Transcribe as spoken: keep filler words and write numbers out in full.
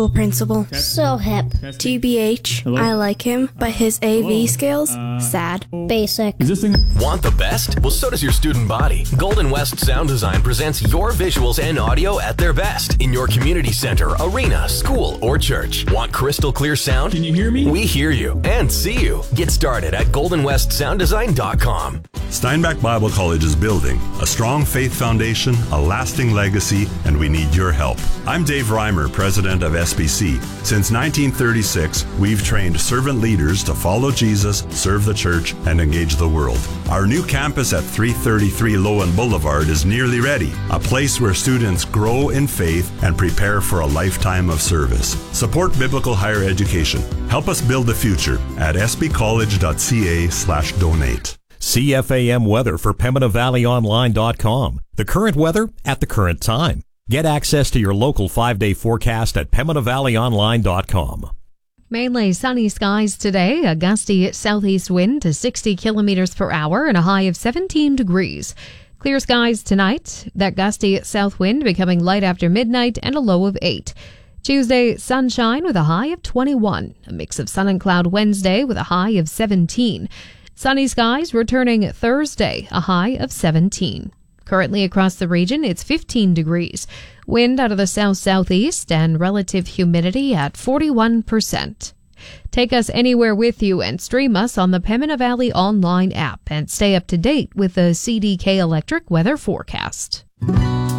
Principal. So hip. T B H, Hello? I like him, but his A V Hello? skills, Uh, sad. Basic. Is this thing... Want the best? Well, so does your student body. Golden West Sound Design presents your visuals and audio at their best in your community center, arena, school, or church. Want crystal clear sound? Can you hear me? We hear you and see you. Get started at golden west sound design dot com. Steinbach Bible College is building a strong faith foundation, a lasting legacy, and we need your help. I'm Dave Reimer, president of S B C. Since nineteen thirty-six, we've trained servant leaders to follow Jesus, serve the church, and engage the world. Our new campus at three thirty-three Lowen Boulevard is nearly ready, a place where students grow in faith and prepare for a lifetime of service. Support biblical higher education. Help us build the future at s b college dot c a slash donate. C F A M weather for Pembina Valley Online dot com. The current weather at the current time. Get access to your local five-day forecast at Pembina Valley Online dot com. Mainly sunny skies today, a gusty southeast wind to sixty kilometers per hour and a high of seventeen degrees. Clear skies tonight, that gusty south wind becoming light after midnight and a low of eight. Tuesday, sunshine with a high of twenty-one. A mix of sun and cloud Wednesday with a high of seventeen. Sunny skies returning Thursday, a high of seventeen. Currently across the region, it's fifteen degrees. Wind out of the south-southeast and relative humidity at forty-one percent. Take us anywhere with you and stream us on the Pembina Valley Online app and stay up to date with the C D K Electric weather forecast.